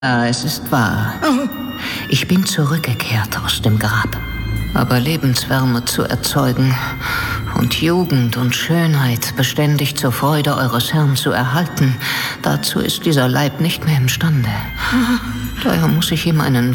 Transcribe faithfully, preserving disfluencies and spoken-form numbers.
Ja, es ist wahr. Ich bin zurückgekehrt aus dem Grab. Aber Lebenswärme zu erzeugen und Jugend und Schönheit beständig zur Freude eures Herrn zu erhalten, dazu ist dieser Leib nicht mehr imstande. Daher muss ich ihm einen